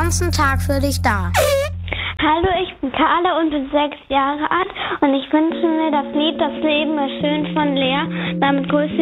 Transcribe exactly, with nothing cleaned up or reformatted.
ganzen Tag für dich da. Hallo, ich bin Carla und bin sechs Jahre alt und ich wünsche mir das Lied Das Leben ist schön von Lea. Damit grüße